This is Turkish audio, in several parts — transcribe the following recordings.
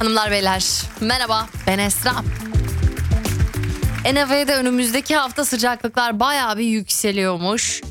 Hanımlar beyler merhaba, ben Esra. NFA'de önümüzdeki hafta sıcaklıklar bayağı bir yükseliyormuş.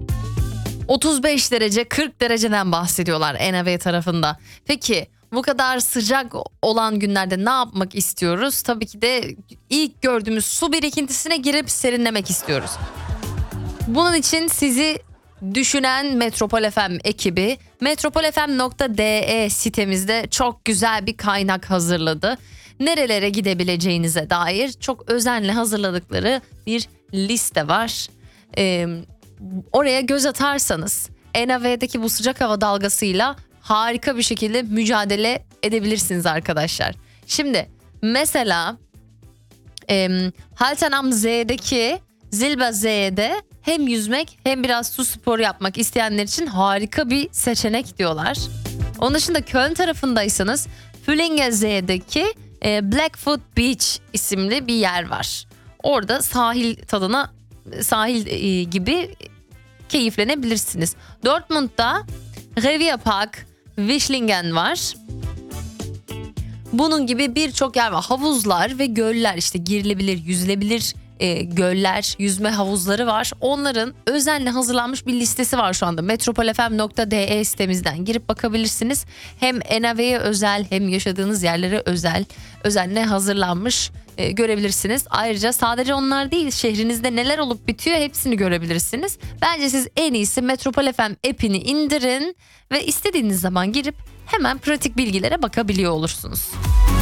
35 derece 40 dereceden bahsediyorlar NFA tarafında. Peki bu kadar sıcak olan günlerde ne yapmak istiyoruz? Tabii ki de ilk gördüğümüz su birikintisine girip serinlemek istiyoruz. Bunun için sizi düşünen Metropol FM ekibi metropolfm.de sitemizde çok güzel bir kaynak hazırladı. Nerelere gidebileceğinize dair çok özenle hazırladıkları bir liste var. Oraya göz atarsanız NFA'daki bu sıcak hava dalgasıyla harika bir şekilde mücadele edebilirsiniz arkadaşlar. Şimdi mesela Halten am Zee'deki Zilba Zee'de hem yüzmek hem biraz su sporu yapmak isteyenler için harika bir seçenek diyorlar. Onun dışında Köln tarafındaysanız Füllinge Zee'deki Blackfoot Beach isimli bir yer var. Orada sahil gibi keyiflenebilirsiniz. Dortmund'da Revier Park Wischlingen var. Bunun gibi birçok yer var. Havuzlar ve göller, işte girilebilir, yüzülebilir göller, yüzme havuzları var. Onların özenle hazırlanmış bir listesi var şu anda. metropolfm.de sitemizden girip bakabilirsiniz. Hem NFA'ya özel hem yaşadığınız yerlere özenle hazırlanmış görebilirsiniz. Ayrıca sadece onlar değil, şehrinizde neler olup bitiyor hepsini görebilirsiniz. Bence siz en iyisi Metropol FM app'ini indirin ve istediğiniz zaman girip hemen pratik bilgilere bakabiliyor olursunuz.